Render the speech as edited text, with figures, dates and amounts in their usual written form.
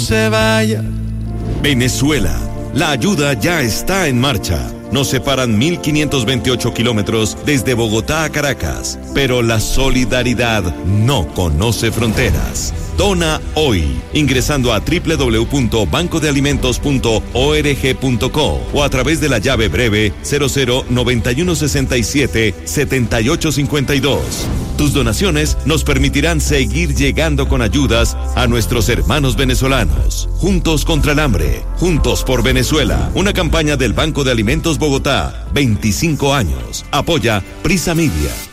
se vaya. Venezuela, la ayuda ya está en marcha. Nos separan 1.528 kilómetros desde Bogotá a Caracas, pero la solidaridad no conoce fronteras. Dona hoy, ingresando a www.bancodealimentos.org.co o a través de la llave breve 0091677852. Tus donaciones nos permitirán seguir llegando con ayudas a nuestros hermanos venezolanos. Juntos contra el hambre, juntos por Venezuela. Una campaña del Banco de Alimentos Bogotá, 25 años. Apoya Prisa Media.